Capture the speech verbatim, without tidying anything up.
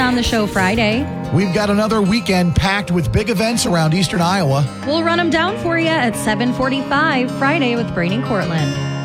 on the show Friday. We've got another weekend packed with big events around eastern Iowa. We'll run them down for you at seven forty-five Friday with Brain and Cortland.